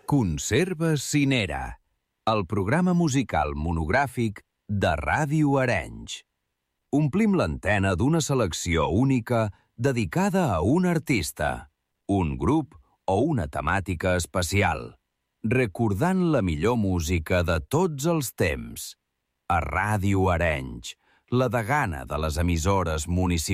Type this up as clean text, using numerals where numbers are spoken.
Conserves Cinera, el programa musical monogràfic de Ràdio Arenys. Omplim l'antena d'una selecció única dedicada a un artista, un grup o una temàtica especial, recordant la millor música de tots els temps. A Ràdio Arenys, la degana de les emissores municipals.